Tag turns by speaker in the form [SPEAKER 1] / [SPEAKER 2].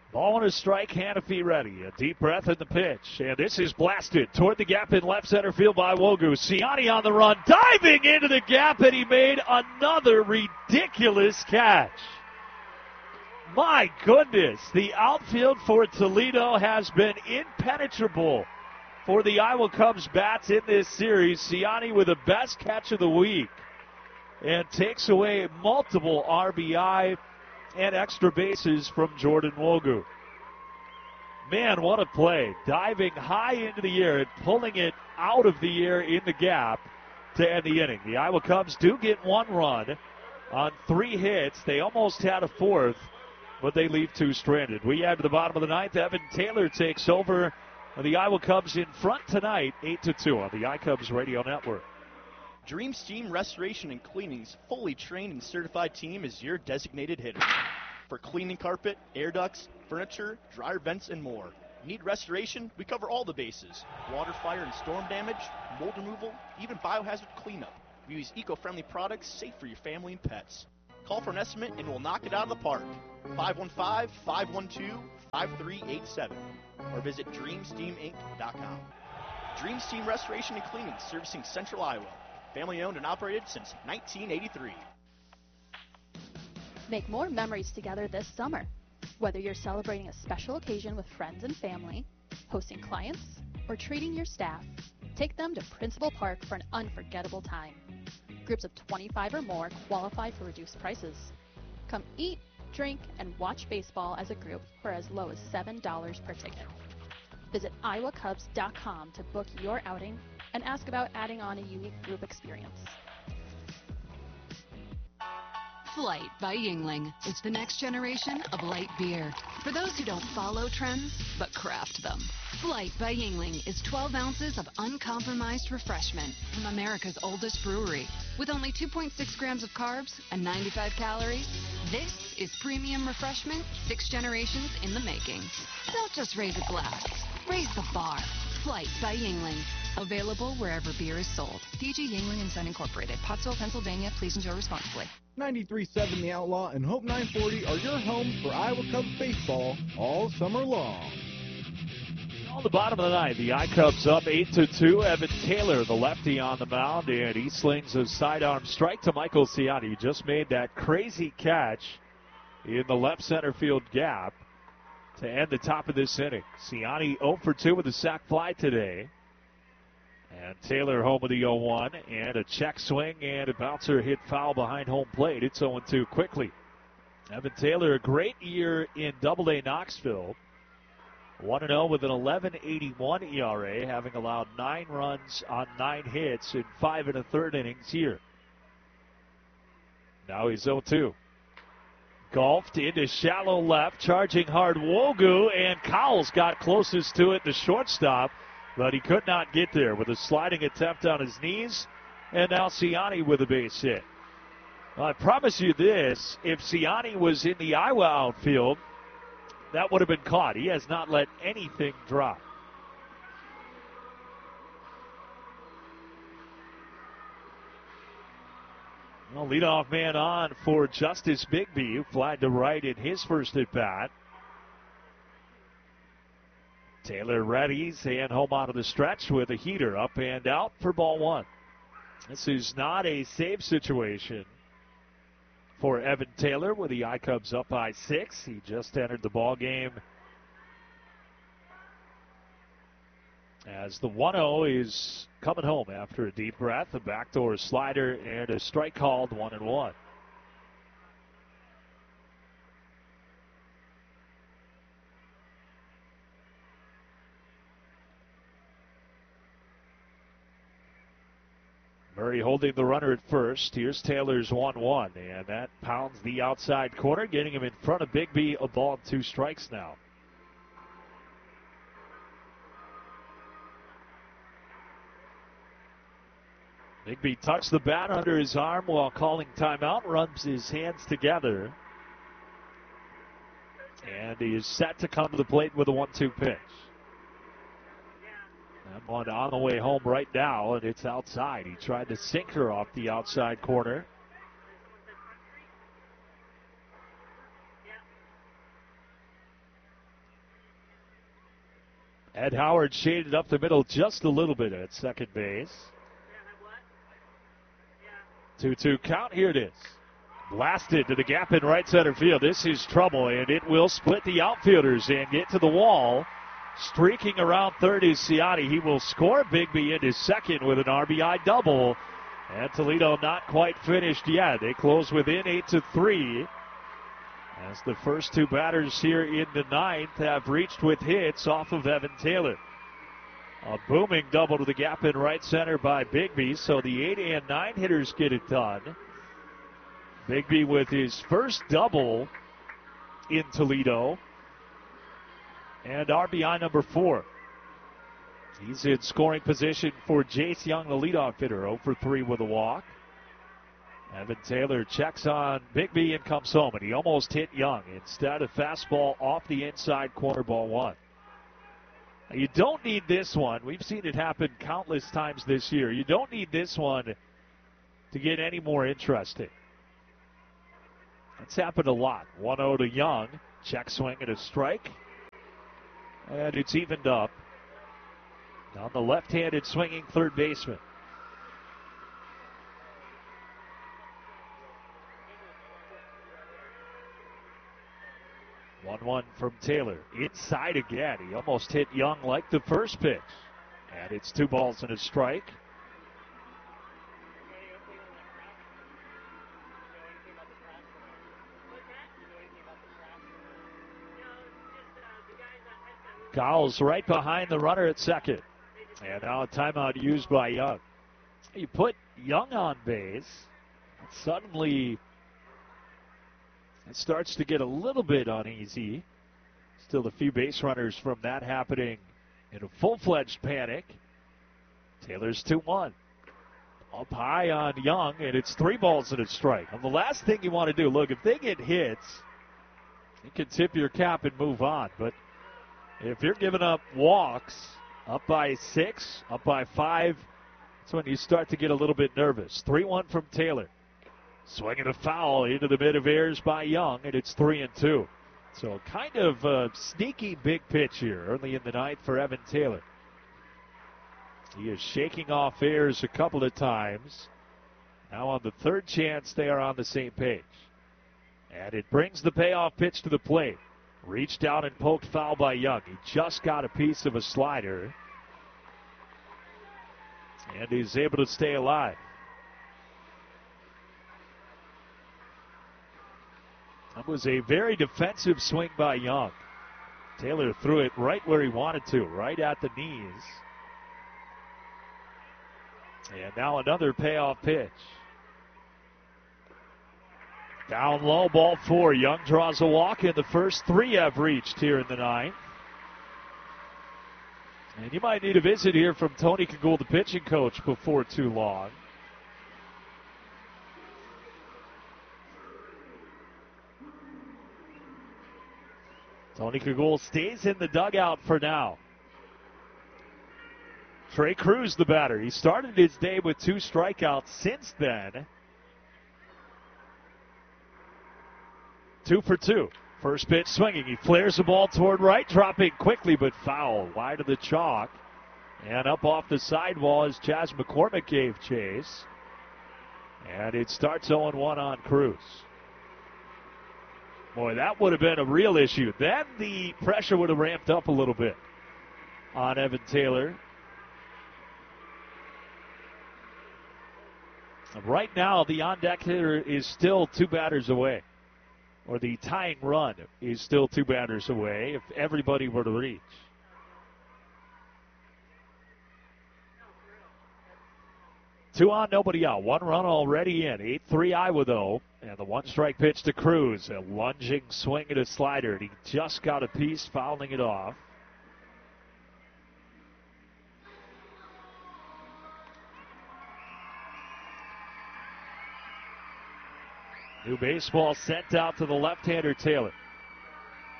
[SPEAKER 1] Ball and a strike, Hannafy ready. A deep breath in the pitch. And this is blasted toward the gap in left center field by Wogu. Siani on the run, diving into the gap, and he made another ridiculous catch. My goodness, the outfield for Toledo has been impenetrable for the Iowa Cubs bats in this series. Siani with the best catch of the week and takes away multiple RBI and extra bases from Jordan Wogu. Man, what a play. Diving high into the air and pulling it out of the air in the gap to end the inning. The Iowa Cubs do get one run on 3 hits. They almost had a fourth, but they leave 2 stranded. We add to the bottom of the 9th. Evan Taylor takes over. The Iowa Cubs in front tonight, 8-2 on the iCubs Radio Network.
[SPEAKER 2] Dream Steam Restoration and Cleaning's fully trained and certified team is your designated hitter. For cleaning carpet, air ducts, furniture, dryer vents, and more. Need restoration? We cover all the bases. Water, fire, and storm damage, mold removal, even biohazard cleanup. We use eco-friendly products safe for your family and pets. Call for an estimate and we'll knock it out of the park. 515-512-5387. Or visit DreamSteamInc.com. Dream Steam Restoration and Cleaning, servicing Central Iowa. Family owned and operated since 1983.
[SPEAKER 3] Make more memories together this summer. Whether you're celebrating a special occasion with friends and family, hosting clients, or treating your staff, take them to Principal Park for an unforgettable time. Groups of 25 or more qualify for reduced prices. Come eat, drink, and watch baseball as a group for as low as $7 per ticket. Visit iowacubs.com to book your outing and ask about adding on a unique group experience.
[SPEAKER 4] Flight by Yuengling. It's the next generation of light beer. For those who don't follow trends, but craft them. Flight by Yuengling is 12 ounces of uncompromised refreshment from America's oldest brewery. With only 2.6 grams of carbs and 95 calories, this is premium refreshment 6 generations in the making. Don't just raise a glass, raise the bar. Flight by Yuengling. Available wherever beer is sold. PG Yuengling and Son Incorporated. Pottsville, Pennsylvania. Please enjoy responsibly.
[SPEAKER 5] 93.7 The Outlaw and Hope 940 are your homes for Iowa Cubs baseball all summer long.
[SPEAKER 1] On the bottom of the 9th, the iCubs up 8-2. Evan Taylor, the lefty, on the mound, and he slings a sidearm strike to Michael Siani. He just made that crazy catch in the left center field gap to end the top of this inning. Siani 0 for 2 with a sac fly today. And Taylor home with the 0-1, and a check swing, and a bouncer hit foul behind home plate. It's 0-2 quickly. Evan Taylor, a great year in Double-A Knoxville. 1-0 with an 11.81 ERA, having allowed 9 runs on 9 hits in 5 1/3 innings here. Now he's 0-2. Golfed into shallow left, charging hard Wogu, and Cowles got closest to it, the shortstop, but he could not get there with a sliding attempt on his knees, and now Siani with a base hit. Well, I promise you this, if Siani was in the Iowa outfield, that would have been caught. He has not let anything drop. Well, leadoff man on for Justice Bigby, who flied to right in his first at-bat. Taylor readies and home out of the stretch with a heater up and out for ball 1. This is not a save situation for Evan Taylor with the iCubs up by 6. He just entered the ball game as the 1-0 is coming home after a deep breath, a backdoor slider, and a strike called 1-1. Murray holding the runner at first. Here's Taylor's 1-1, and that pounds the outside corner, getting him in front of Bigby. A ball and 2 strikes now. Bigby tucks the bat under his arm while calling timeout, rubs his hands together, and he is set to come to the plate with a 1-2 pitch. That one on the way home right now, and it's outside. He tried to sinker off the outside corner. Ed Howard shaded up the middle just a little bit at second base. 2-2 count. Here it is. Blasted to the gap in right center field. This is trouble, and it will split the outfielders and get to the wall. Streaking around third is Ciani. He will score. Bigby into second with an RBI double. And Toledo not quite finished yet. They close within 8-3. As the first two batters here in the ninth have reached with hits off of Evan Taylor. A booming double to the gap in right center by Bigby, so the 8 and 9 hitters get it done. Bigby with his first double in Toledo. And RBI number 4. He's in scoring position for Jace Young, the leadoff hitter, 0 for 3 with a walk. Evan Taylor checks on Bigby and comes home, and he almost hit Young. Instead, a fastball off the inside corner, ball 1. Now, you don't need this one. We've seen it happen countless times this year. You don't need this one to get any more interesting. That's happened a lot. 1-0 to Young. Check swing and a strike. And it's evened up. On the left-handed swinging third baseman. One from Taylor. Inside again. He almost hit Young like the first pitch. And it's 2 balls and a strike. Cowles right behind the runner at second. And now a timeout used by Young. You put Young on base, suddenly it starts to get a little bit uneasy. Still a few base runners from that happening in a full-fledged panic. Taylor's 2-1. Up high on Young, and it's 3 balls and a strike. And the last thing you want to do, look, if they get hits, you can tip your cap and move on. But if you're giving up walks, up by 6, up by 5, that's when you start to get a little bit nervous. 3-1 from Taylor. Swinging a foul into the mid of airs by Young, and it's 3-2. So kind of a sneaky big pitch here early in the ninth for Evan Taylor. He is shaking off airs a couple of times. Now on the third chance, they are on the same page. And it brings the payoff pitch to the plate. Reached out and poked foul by Young. He just got a piece of a slider. And he's able to stay alive. That was a very defensive swing by Young. Taylor threw it right where he wanted to, right at the knees. And now another payoff pitch. Down low, ball 4. Young draws a walk, and the first 3 have reached here in the ninth. And you might need a visit here from Tony Cagoule, the pitching coach, before too long. Tony Cagoule stays in the dugout for now. Trey Cruz, the batter. He started his day with 2 strikeouts since then. 2 for 2. First pitch swinging. He flares the ball toward right, dropping quickly but foul. Wide of the chalk. And up off the sidewall as Chas McCormick gave chase. And it starts 0-1 on Cruz. Boy, that would have been a real issue. Then the pressure would have ramped up a little bit on Evan Taylor. Right now, the on-deck hitter is still 2 batters away. Or the tying run is still 2 batters away if everybody were to reach. Two on, nobody out. 1 run already in. 8-3 Iowa, though. And the 1-strike pitch to Cruz. A lunging swing and a slider. And he just got a piece, fouling it off. New baseball sent out to the left-hander Taylor.